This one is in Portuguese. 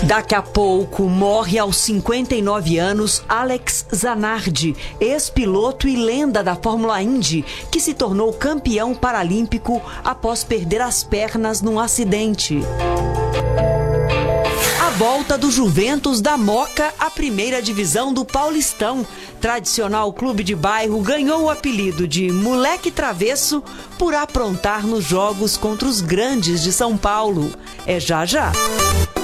Daqui a pouco, morre aos 59 anos Alex Zanardi, ex-piloto e lenda da Fórmula Indy, que se tornou campeão paralímpico após perder as pernas num acidente. A volta do Juventus da Moca à primeira divisão do Paulistão. Tradicional clube de bairro ganhou o apelido de Moleque Travesso por aprontar nos jogos contra os grandes de São Paulo. É já já.